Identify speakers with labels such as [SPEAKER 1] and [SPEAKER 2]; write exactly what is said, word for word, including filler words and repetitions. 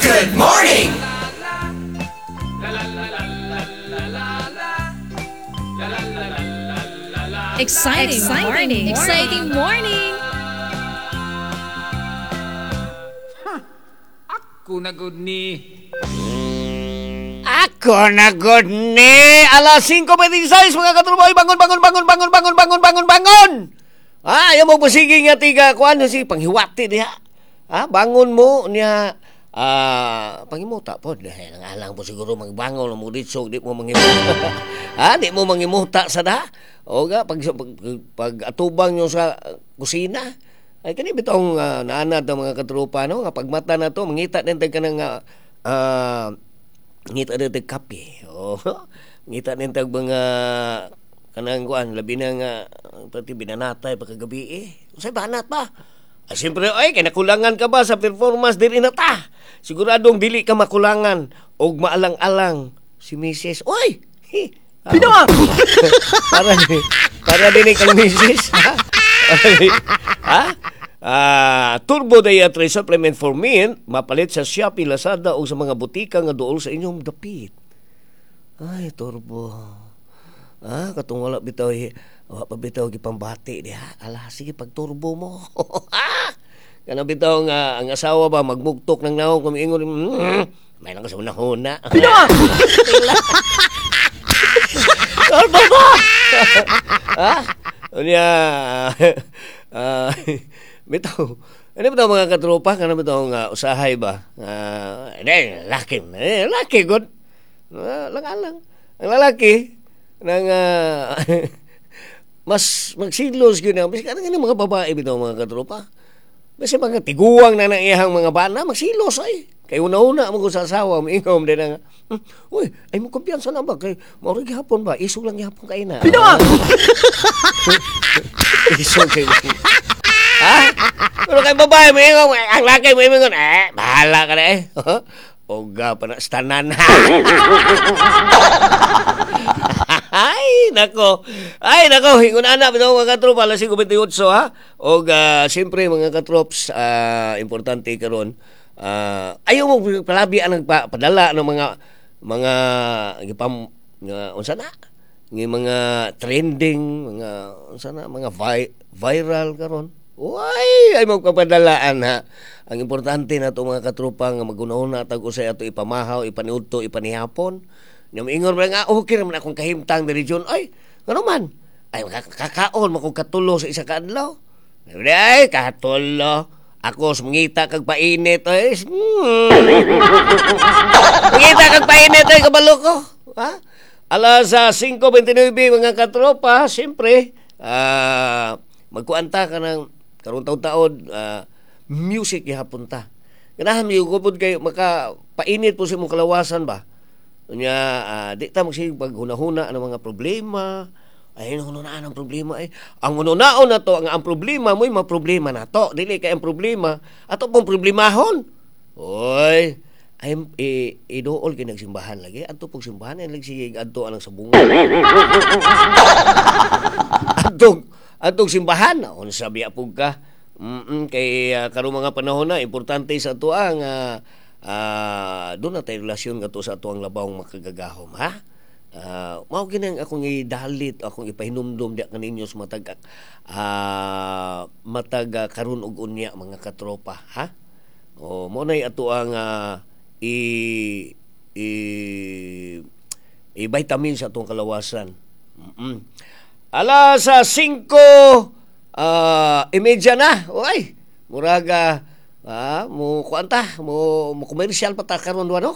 [SPEAKER 1] Good morning!
[SPEAKER 2] Exciting, Exciting morning. morning. Exciting morning.
[SPEAKER 3] Ako na good ni.
[SPEAKER 4] Ako na good ni. Alas singko twenty-six mga katruboy. Bangon, bangon, bangon, bangon, bangon, bangon, bangon, bangon. Ah, ayaw mo pasiging nga tiga. Kuan si panghiwati niya. Ah, bangon mo niya. Ah, pangimuta po. Dahil ang alang po siguro magbangon mo dito. Di mo mangimuta. Ah, di mo mangimuta sa da. O nga, pag, pag, pag atubang nyo sa kusina, ay kani bitong uh, naanad ng mga katrupa, no? Nga pagmata na to, mangita din tayo ka ng uh, uh, ngita din tayo kape. O, ngita din tayo mga kanang kuan, labi na nga, pati binanatay pagkagabi eh. Sa'y banat ba? Ay, siyempre, ay, kinakulangan ka ba sa performance din inata? Siguradong dili ka makulangan o maalang-alang si missus Oy! Hi! Pinawa! para din, para din kang missus ha? ha? Uh, Turbo Dietary Supplement for Men mapalit sa Shopee, Lazada o sa mga butika nga dool sa inyong dapit. Ay, Turbo. Ah, katong wala bitaw, wala pa bitaw gipambati diha. Ala, sige pag turbo mo. Ah! Kana bitaw nga ang asawa ba magmugtok ng naong kumiingon, mm, may lang sa una-una. Pinawa! Turbo mo! Ha? Unya, ah, bitaw, ano bitaw mga katropa, kana bitaw nga usahay ba? Ah, uh, laki, eh, laki good. Uh, lang-alang. Ang lalaki nang uh, mas magsilos gyud na bis kana mga babae bitaw mga katropa. Basta mga tiguang na nang iyang mga bana magsilos ay. Kay una-una mo ko sa asawa, maingom din nga. Hmm, uy, ay mo kumpiyansa na ba? Kay mauri gihapon ba? Isog lang gihapon kay na. Pinawa! Isog kay mo. Ha? Pero kay babae, maingom. Ang laki mo ingon, eh, bahala ka na eh. Oga pa na, stanan ha. Ay, nako. Ay, nako. Hingon anak, bitaw mga katropa, alas singko twenty-eight ha. O, uh, siyempre, mga katrops, uh, importante karon. Uh, ayaw mo palabi ang nagpadala ng mga mga gipam nga unsa na ng mga trending mga unsa na mga vi- viral karon. Uy, ay magpapadalaan ha. Ang importante na to mga katrupa nga magunahon tag usay ato ipamahaw, ipaniudto, ipanihapon. Nya moingon ba nga okay naman akong kahimtang diri region. Ay, ngano man? Ay makakaon mo kung katulo sa isa ka adlaw. Ay, katulo. Ako mangita kag painit ay. Hmm. Mangita kag painit ay kabalo ko. Ha? Alas uh, singko twenty-nine mga katropa, siyempre, ah uh, magkuanta ka ng karong taon-taon uh, music gihapon ta. Ganahan mi gubod kay maka painit po sa imong kalawasan ba. Unya uh, di ta magsig paghunahuna ng mga problema. Ay, hununaan ang problema ay. Ang hununaon na to, ang, ang problema mo'y mga problema na to. Dili kay ang problema. Ato pong problemahon. Oy, ay, i, idool kay nagsimbahan lagi. Ato pong simbahan, ay nagsigig adto anang sabungan. Atong, atong simbahan, on sabi apog ka. Mm-mm, kay uh, karong mga panahon na, importante sa ato ang uh, uh, doon na tayo relasyon nga to sa ato ang labawang makagagahom, ha? Uh, mao ginang akong idalit, akong ipahinumdum diya kaninyo sa matag uh, matag uh, karon og unya mga katropa, ha? O mo nay ato ang uh, i i i vitamin sa atong kalawasan. Mm-mm. Alas sa singko uh, imedya na. Oy, muraga ah, mo kuanta, mo mo komersyal pa ta karon duha no?